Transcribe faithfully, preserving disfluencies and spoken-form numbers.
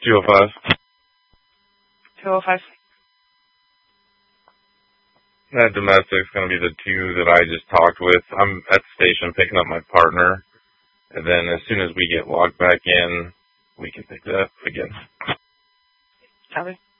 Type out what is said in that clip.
two oh five. two oh five. That domestic's going to be the two that I just talked with. I'm at the station picking up my partner, and then as soon as we get logged back in, we can pick that up again. Copy.